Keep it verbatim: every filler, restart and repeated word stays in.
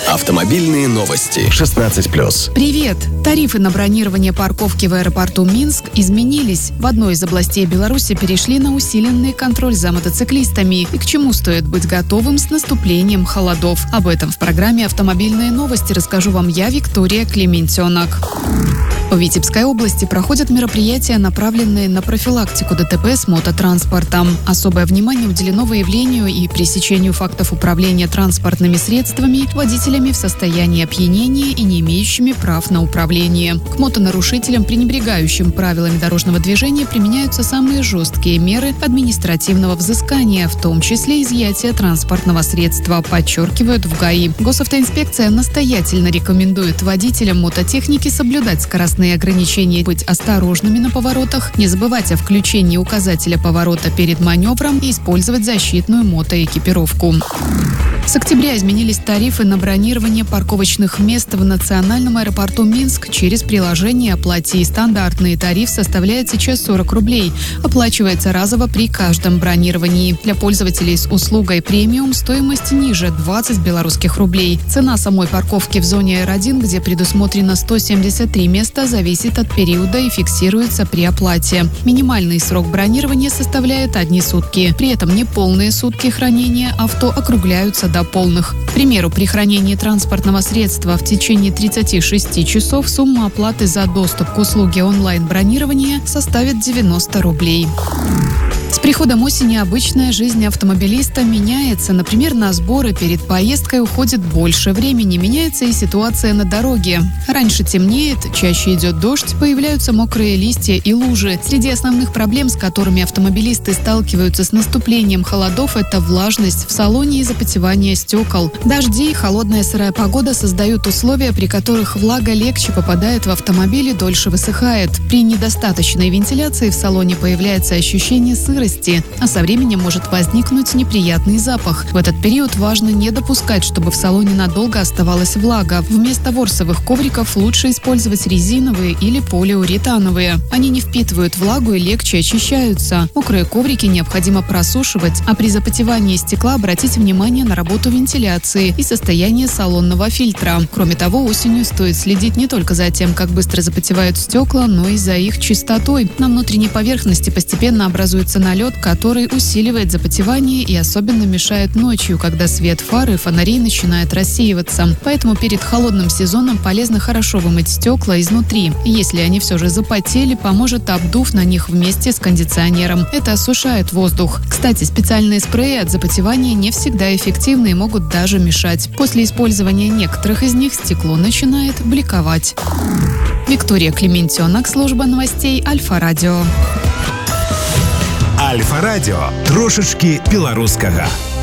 Автомобильные новости. шестнадцать плюс. Привет! Тарифы на бронирование парковки в аэропорту Минск изменились. В одной из областей Беларуси перешли на усиленный контроль за мотоциклистами. И к чему стоит быть готовым с наступлением холодов. Об этом в программе «Автомобильные новости» расскажу вам я, Виктория Клементенок. В Витебской области проходят мероприятия, направленные на профилактику ДТП с мототранспортом. Особое внимание уделено выявлению и пресечению фактов управления транспортными средствами водителями в состоянии опьянения и не имеющими прав на управление. К мотонарушителям, пренебрегающим правилами дорожного движения, применяются самые жесткие меры административного взыскания, в том числе изъятие транспортного средства, подчеркивают в ГАИ. Госавтоинспекция настоятельно рекомендует водителям мототехники соблюдать скоростные ограничения, быть осторожными на поворотах, не забывать о включении указателя поворота перед маневром и использовать защитную мотоэкипировку. С октября изменились тарифы на бронирование парковочных мест в национальном аэропорту Минск через приложение «Оплати». Стандартный тариф составляет сейчас сорок рублей. Оплачивается разово при каждом бронировании. Для пользователей с услугой премиум стоимость ниже – двадцать белорусских рублей. Цена самой парковки в зоне эр один, где предусмотрено сто семьдесят три места, зависит от периода и фиксируется при оплате. Минимальный срок бронирования составляет одни сутки. При этом неполные сутки хранения авто округляются до полных. К примеру, при хранении транспортного средства в течение тридцати шести часов сумма оплаты за доступ к услуге онлайн-бронирования составит девяносто рублей. С приходом осени обычная жизнь автомобилиста меняется. Например, на сборы перед поездкой уходит больше времени. Меняется и ситуация на дороге. Раньше темнеет, чаще идет дождь, появляются мокрые листья и лужи. Среди основных проблем, с которыми автомобилисты сталкиваются с наступлением холодов, это влажность в салоне и запотевание стекол. Дожди и холодная сырая погода создают условия, при которых влага легче попадает в автомобиль и дольше высыхает. При недостаточной вентиляции в салоне появляется ощущение сырости, а со временем может возникнуть неприятный запах. В этот период важно не допускать, чтобы в салоне надолго оставалась влага. Вместо ворсовых ковриков лучше использовать резиновые или полиуретановые. Они не впитывают влагу и легче очищаются. Мокрые коврики необходимо просушивать, а при запотевании стекла обратить внимание на работу вентиляции и состояние салонного фильтра. Кроме того, осенью стоит следить не только за тем, как быстро запотевают стекла, но и за их чистотой. На внутренней поверхности постепенно образуется налет, который усиливает запотевание и особенно мешает ночью, когда свет фар и фонарей начинает рассеиваться. Поэтому перед холодным сезоном полезно хорошо вымыть стекла изнутри. Если они все же запотели, поможет обдув на них вместе с кондиционером. Это осушает воздух. Кстати, специальные спреи от запотевания не всегда эффективны и могут даже мешать. После использования некоторых из них стекло начинает бликовать. Виктория Клементенок, служба новостей Альфа-Радио. Альфа-Радио. Трошечки белорусского.